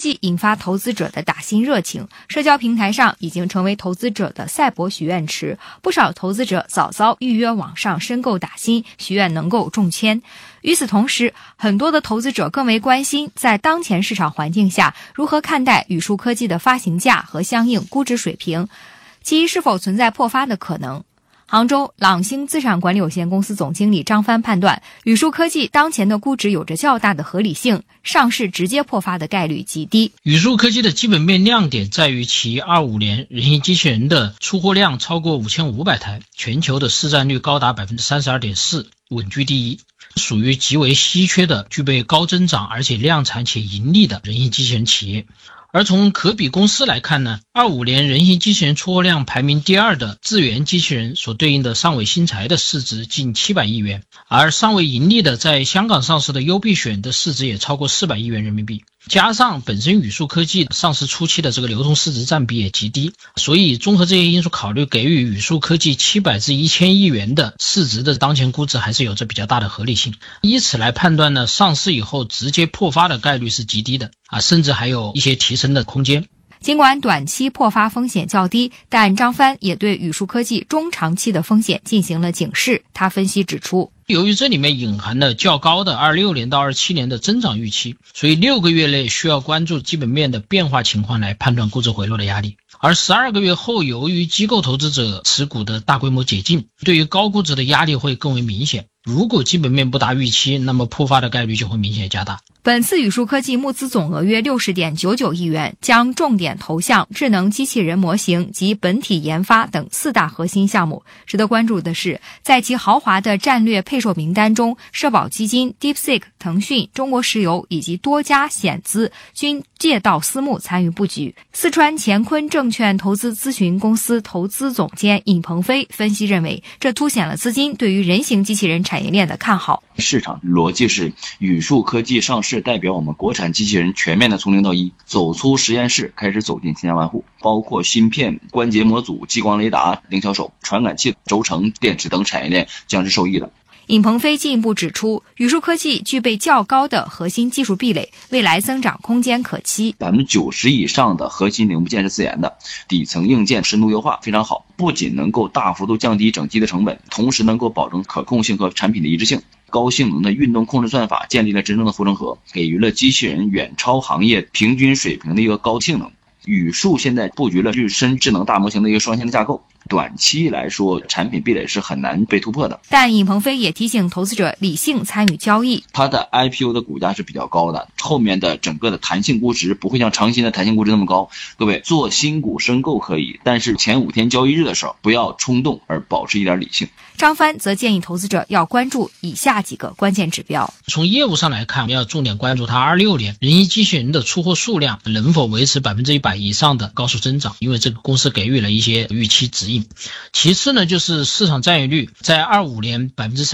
技引发投资者的打新热情，社交平台上已经成为投资者的赛博许愿池，不少投资者早早预约网上申购打新，许愿能够中签。与此同时，很多的投资者更为关心在当前市场环境下如何看待宇树科技的发行价和相应估值水平，其是否存在破发的可能。杭州朗星资产管理有限公司总经理张帆判断，宇树科技当前的估值有着较大的合理性，上市直接破发的概率极低。 宇树科技的基本面亮点在于其25年人形机器人的出货量超过5500台，全球的市占率高达 32.4%， 稳居第一，属于极为稀缺的具备高增长而且量产且盈利的人形机器人企业。而从可比公司来看呢，25年人形机器人出货量排名第2的智源机器人所对应的上尾新材的市值近700亿元，而上尾盈利的在香港上市的优必选的市值也超过400亿元人民币，加上本身宇树科技上市初期的这个流通市值占比也极低，所以综合这些因素考虑，给予宇树科技700至1000亿元的市值的当前估值还是有着比较大的合理性。以此来判断呢，上市以后直接破发的概率是极低的甚至还有一些提升的空间。 尽管短期破发风险较低，但张帆也对宇树科技中长期的风险进行了警示。他分析指出， 由于这里面隐含了较高的26年到27年的增长预期，所以6个月内需要关注基本面的变化情况来判断估值回落的压力。而12个月后，由于机构投资者持股的大规模解禁，对于高估值的压力会更为明显。如果基本面不达预期，那么破发的概率就会明显加大。 本次宇树科技募资总额约 60.99 亿元，将重点投向智能机器人模型及本体研发等4大核心项目。值得关注的是，在其豪华的战略配售名单中，社保基金、DeepSeek、腾讯、中国石油以及多家险资均借道私募参与布局。四川乾坤证券投资咨询公司投资总监尹鹏飞分析认为，这凸显了资金对于人形机器人产业链的看好。 市场逻辑是，宇树科技上市代表我们国产机器人全面的从0到1，走出实验室，开始走进千家万户，包括芯片、关节模组、激光雷达、零销售、传感器、轴承、电池等产业链将是受益的。 尹鹏飞进一步指出，宇树科技具备较高的核心技术壁垒，未来增长空间可期。 90%以上的核心零部件是自研的，底层硬件深度优化非常好，不仅能够大幅度降低整机的成本，同时能够保证可控性和产品的一致性。高性能的运动控制算法建立了真正的护城河，给予了机器人远超行业平均水平的一个高性能。宇树现在布局了日深智能大模型的一个双线的架构，短期来说产品壁垒是很难被突破的。 但尹鹏飞也提醒投资者理性参与交易， 它的 IPO 的股价是比较高的，后面的整个的弹性估值不会像长新的弹性估值那么高。各位做新股申购可以，但是前5天交易日的时候不要冲动，而保持一点理性。 张帆则建议投资者要关注以下几个关键指标。 从业务上来看，我们要重点关注它26年人形机器人的出货数量能否维持100%以上的高速增长，因为这个公司给予了一些预期指引。其次呢，就是市场占有率在25年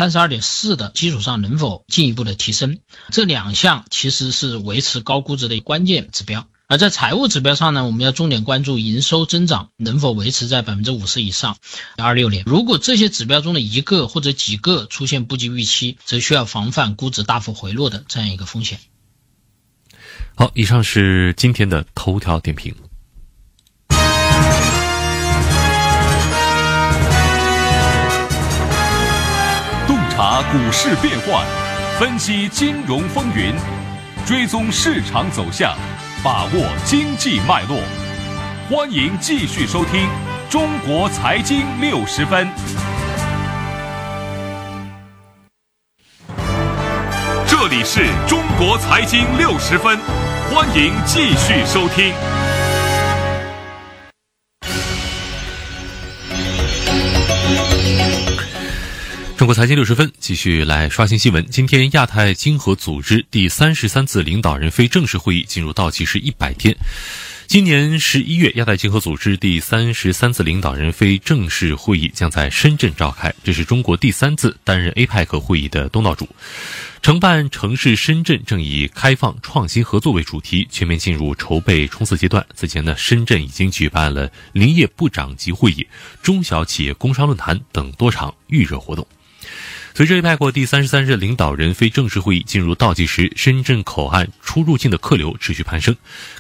32.4% 的基础上能否进一步的提升，这2项其实是维持高估值的关键指标。而在财务指标上呢，我们要重点关注营收增长能否维持在 50% 以上。26年如果这些指标中的一个或者几个出现不及预期，则需要防范估值大幅回落的这样一个风险。 好，以上是今天的头条点评。 洞察股市变幻，分析金融风云，追踪市场走向，把握经济脉络。欢迎继续收听中国财经60分。这里是中国财经60分，欢迎继续收听。 中国财经60分，继续来刷新新闻。今天亚太经合组织第33次领导人非正式会议进入倒计时100天。今年11月，亚太经合组织第33次领导人非正式会议将在深圳召开，这是中国第3次担任 APEC 会议的东道主。承办城市深圳正以开放创新合作为主题，全面进入筹备冲刺阶段。此前呢，深圳已经举办了林业部长级会议、中小企业工商论坛等多场预热活动。随着 APEC 第33次领导人非正式会议进入倒计时，深圳口岸出入境的客流持续攀升。